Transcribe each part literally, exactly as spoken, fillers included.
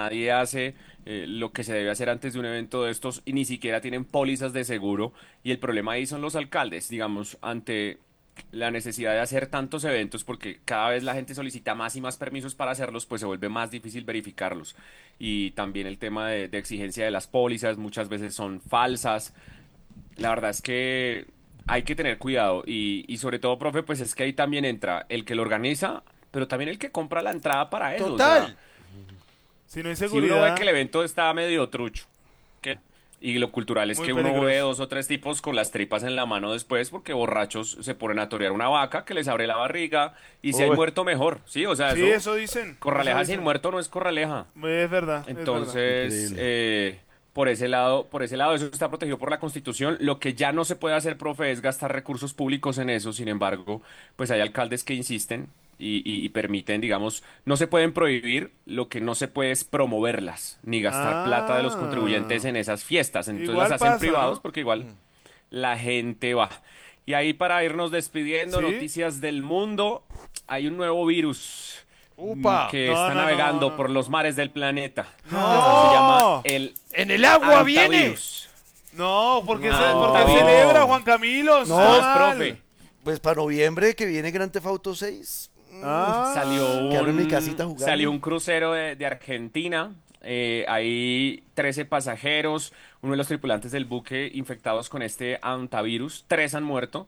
nadie hace eh, lo que se debe hacer antes de un evento de estos y ni siquiera tienen pólizas de seguro. Y el problema ahí son los alcaldes, digamos, ante la necesidad de hacer tantos eventos, porque cada vez la gente solicita más y más permisos para hacerlos, pues se vuelve más difícil verificarlos. Y también el tema de, de exigencia de las pólizas, muchas veces son falsas. La verdad es que hay que tener cuidado y, y sobre todo, profe, pues es que ahí también entra el que lo organiza, pero también el que compra la entrada para eso. O sea, Total. Si no hay si uno ve que seguridad, el evento está medio trucho, ¿qué? Y lo cultural es muy que uno ve peligroso. dos o tres tipos con las tripas en la mano después porque borrachos se ponen a torear una vaca que les abre la barriga y si hay Uy. muerto mejor, ¿sí? O sea, Sí, eso, eso dicen. Eso corraleja sin dicen. muerto no es corraleja. Es verdad, es verdad. Entonces, Increíble. eh, por ese lado, por ese lado, eso está protegido por la Constitución. Lo que ya no se puede hacer, profe, es gastar recursos públicos en eso. Sin embargo, pues hay alcaldes que insisten y, y- y permiten, digamos, no se pueden prohibir, lo que no se puede es promoverlas, ni gastar plata de los contribuyentes Ah, en esas fiestas. Entonces las igual hacen pasa, privados ¿no? porque igual la gente va. Y ahí para irnos despidiendo, ¿Sí? noticias del mundo, hay un nuevo virus mm, Upa. que No, está no, no, navegando no, por no, los no. mares del planeta. Se llama No, el ¿En el agua viene? antavirus. no, porque, se, No. porque celebra Juan Camilo. No. está Pues, mal. profe, Pues para noviembre que viene Grand Theft Auto seis. Ah, salió Quedaron en mi un, casita jugando. salió un crucero de, de Argentina. Eh, hay trece pasajeros, uno de los tripulantes del buque infectados con este antavirus. Tres han muerto.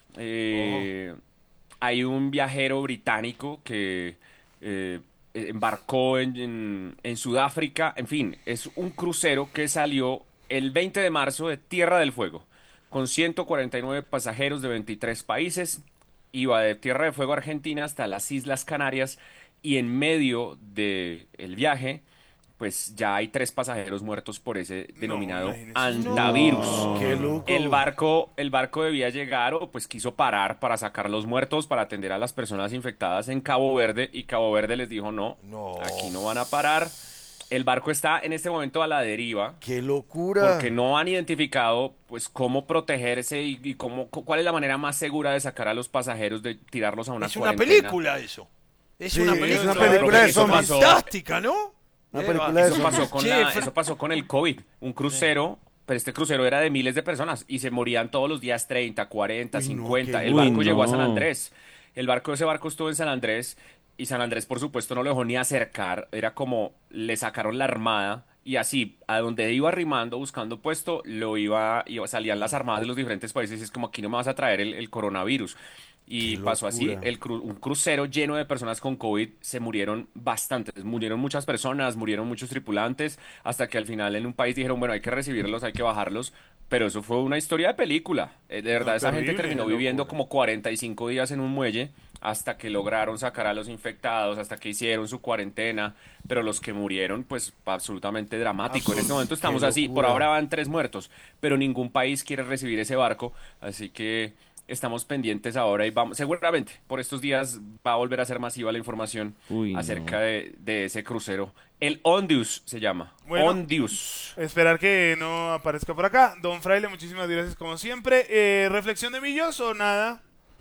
Eh, Hay un viajero británico que eh, embarcó en, en- en Sudáfrica. En fin, es un crucero que salió el veinte de marzo de Tierra del Fuego, con ciento cuarenta y nueve pasajeros de veintitrés países. Iba de Tierra del Fuego, Argentina, hasta las Islas Canarias y en medio del viaje, pues ya hay tres pasajeros muertos por ese no, denominado imagínese usted. antavirus. No. Qué loco. El barco, el barco debía llegar o pues quiso parar para sacar los muertos, para atender a las personas infectadas en Cabo Verde y Cabo Verde les dijo no, No. aquí no van a parar. El barco está en este momento a la deriva ¡Qué locura! porque no han identificado pues cómo protegerse y, y cómo, cu- cuál es la manera más segura de sacar a los pasajeros, de tirarlos a una Es una cuarentena. película eso. Es Sí, una es película. una película de Eso zombies. pasó. Fantástica, ¿no? Una Eh, película va. de Eso zombies. pasó con Che, la, Fra- eso pasó con el COVID, un crucero, pero este crucero era de miles de personas y se morían todos los días treinta, cuarenta, Uy, no, cincuenta. qué El Uy, barco llegó a San no. Andrés. El barco, ese barco estuvo en San Andrés y San Andrés, por supuesto, no lo dejó ni acercar. Era como le sacaron la armada y así, a donde iba arrimando, buscando puesto, lo iba, iba, salían las armadas de los diferentes países y es como aquí no me vas a traer el, el coronavirus. Y Qué pasó así, locura. el cru- un crucero lleno de personas con COVID, se murieron bastantes, murieron muchas personas, murieron muchos tripulantes, hasta que al final en un país dijeron, bueno, hay que recibirlos, hay que bajarlos, pero eso fue una historia de película. Eh, de verdad, No, esa gente terrible, terminó qué viviendo locura. como cuarenta y cinco días en un muelle, hasta que lograron sacar a los infectados, hasta que hicieron su cuarentena, pero los que murieron, pues absolutamente dramático. En este momento estamos Qué así, por locura. ahora van tres muertos, pero ningún país quiere recibir ese barco, así que estamos pendientes ahora y vamos, seguramente por estos días va a volver a ser masiva la información Uy, acerca no. de, de ese crucero. El Ondius se llama. Bueno. Ondius. Esperar que no aparezca por acá. Don Fraile, muchísimas gracias como siempre. Eh, ¿reflexión de Millos o nada?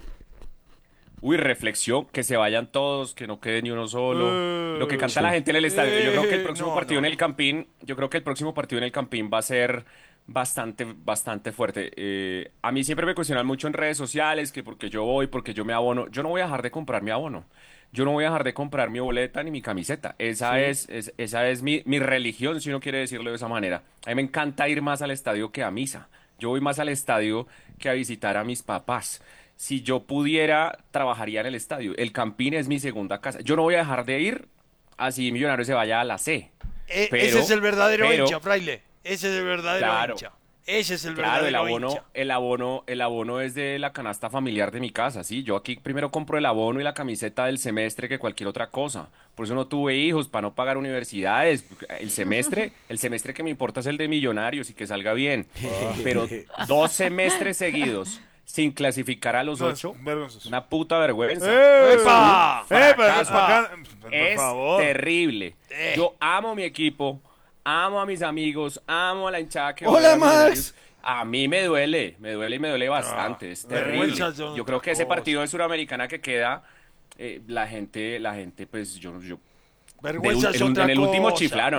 Uy, reflexión, que se vayan todos, que no quede ni uno solo. Eh, Lo que canta la gente en el estadio. Yo creo que el Eh, próximo no, partido no. en el Campín, yo creo que el próximo partido en el Campín va a ser bastante, bastante fuerte. Eh, a mí siempre me cuestionan mucho en redes sociales que porque yo voy, porque yo me abono. Yo no voy a dejar de comprar mi abono. Yo no voy a dejar de comprar mi boleta ni mi camiseta. Esa es, es- esa es mi, mi religión, si uno quiere decirlo de esa manera. A mí me encanta ir más al estadio que a misa. Yo voy más al estadio que a visitar a mis papás. Si yo pudiera, trabajaría en el estadio. El Campín es mi segunda casa. Yo no voy a dejar de ir así Millonario se vaya a la C. Eh, Pero- ese es el verdadero pero- hincha, Fraile. Ese es el verdadero Claro. hincha. Ese es el Claro, el verdadero abono, hincha. el abono, el abono es de la canasta familiar de mi casa, sí. Yo aquí primero compro el abono y la camiseta del semestre que cualquier otra cosa. Por eso no tuve hijos, para no pagar universidades. El semestre, el semestre que me importa es el de Millonarios y que salga bien. Pero dos semestres seguidos sin clasificar a los No, ocho, es vergonzoso. una puta vergüenza. ¡Eh! ¡Epa! ¡Eh, pero Fracaso. pa' acá! Por Es favor. terrible. Eh. Yo amo mi equipo, amo a mis amigos, amo a la hinchada que Hola, juega a Max. Millonarios. A mí me duele, me duele y me duele bastante. Es terrible. vergüenza son Yo creo que ese otra cosa. partido de Suramericana que queda, eh, la gente, la gente, pues yo, yo, de Vergüenza ul- es en, otra en el último cosa. chiflaron.